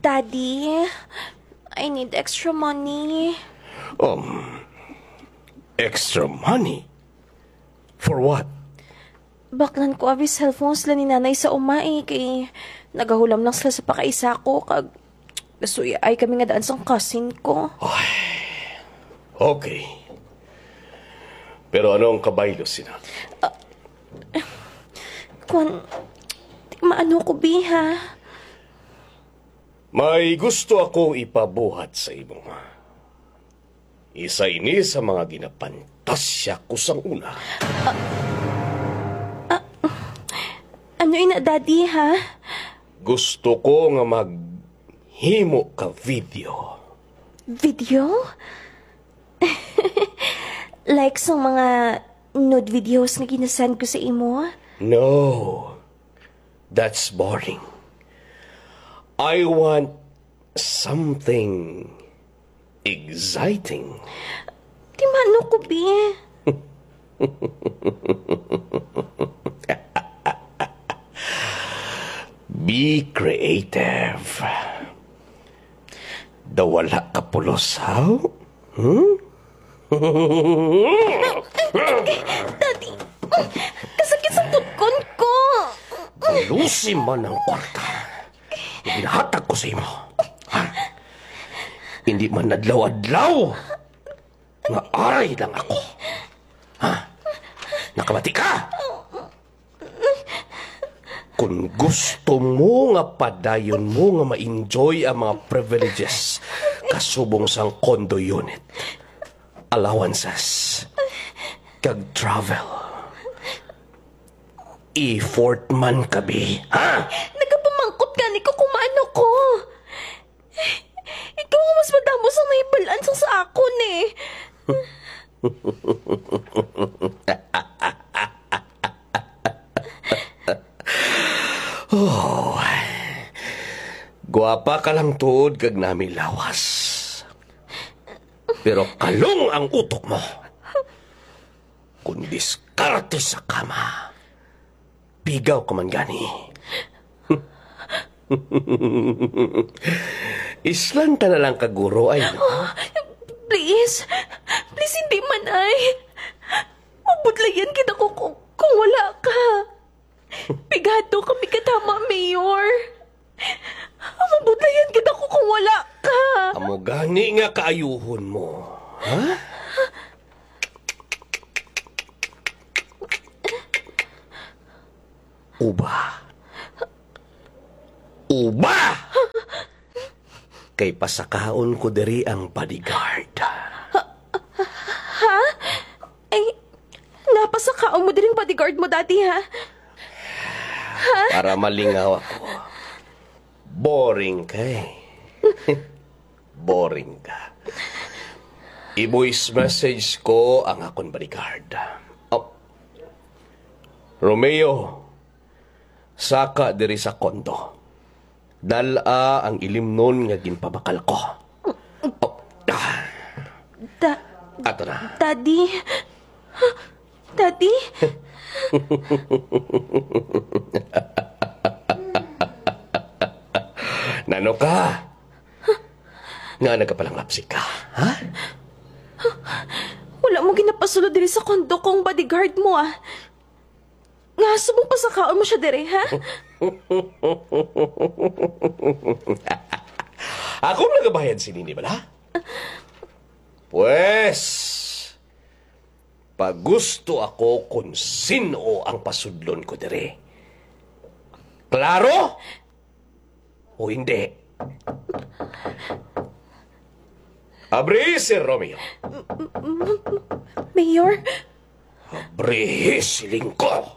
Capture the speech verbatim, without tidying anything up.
Daddy, I need extra money. Um, extra money? For what? Baklan ko abi cellphone sila ni nanay sa umay kay nagahulam lang sila sa pakaisa ko kag gasuya ay kami nga daan sang cousin ko. Okay. Pero ano ang kabaylo sina? Kung di maano ko biha. May gusto akong ipabuhat sa imo. Isa ini sa mga ginapantasya ko sang una. Ano ina, Daddy, ha? Gusto ko nga maghimo ka video. Video? Like sa mga nude videos na ginasend ko sa imo? No. That's boring. I want something exciting. Di maano ko, bi? Be creative. Dawala ka pulos, how? Hmm? Daddy, kasakit sa tutkon ko. Lusi man ang kwarta. Ibinahatag ko sa imo. Ha? Hindi man adlaw-adlaw. Nga aray lang ako. Ha? Nakamati ka? Kung gusto mo nga padayon mo nga ma-enjoy ang mga privileges kasubong sang condo unit, allowances, kag travel, effort man kabi, ha? Nagapamangkot ka ni ko kung maano ko. Ikaw ang mas madamo sa may balansa sa akon eh. Oh, guwapa ka lang tuod kag nami lawas. Pero kalong ang utok mo. Kung diskarte sa kama, pigaw ka man gani. Islanta na lang kaguro ay, no? Please, please hindi man ay. Mabudlayan kita ko kung, kung wala ka. Pigado kami katama, Mayor. Mabudlayan kita ko kung wala ka. Amo gani nga kaayuhon mo. Ha? Uba. Uba! Kay pasakaon ko diri ang bodyguard. Ha? Ay, napasakaon mo din yung bodyguard mo, Daddy, ha? Ha? Para malingaw ako. Boring ka eh. Boring ka. I-voice message ko ang akong bodyguard. Oh. Romeo, saka diri sa kondo. Dala ang ilimnon nga ginpabakal ko. Oh. Ah. Da, Ato na. Daddy? Daddy? Nano ka? Nga nagkapalang lapsik ka, ha? Wala mo ginapasulod diri sa kondo kong bodyguard mo, ah. Nga, subong pasakaon mo siya diri, ha? Ako nagabayad si Nini, bala? Pues, pag gusto ako kung sino ang pasudlon ko diri. Klaro? O hindi? Abri, Sir Romeo. Mayor? Abri, siling ko.